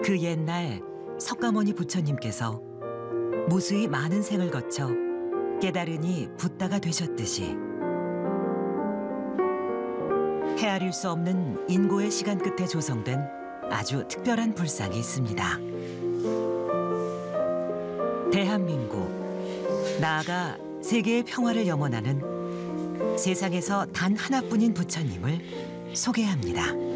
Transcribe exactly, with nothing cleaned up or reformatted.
그 옛날 석가모니 부처님께서 무수히 많은 생을 거쳐 깨달으니 붓다가 되셨듯이 헤아릴 수 없는 인고의 시간 끝에 조성된 아주 특별한 불상이 있습니다. 대한민국, 나아가 세계의 평화를 염원하는 세상에서 단 하나뿐인 부처님을 소개합니다.